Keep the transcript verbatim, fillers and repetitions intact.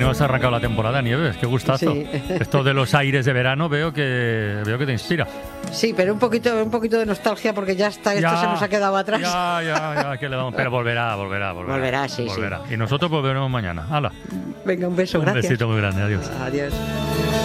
no has arrancado la temporada, Nieves, qué gustazo. Sí. Esto de los aires de verano veo que veo que te inspira. Sí, pero un poquito, un poquito de nostalgia porque ya está, esto Ya, se nos ha quedado atrás. Ya, ya, ya, que le vamos. Pero volverá, volverá, volverá. Volverá, sí, volverá. sí. Y nosotros volveremos mañana. Hala. Venga, un beso, Un gracias. besito muy grande, adiós. Adiós.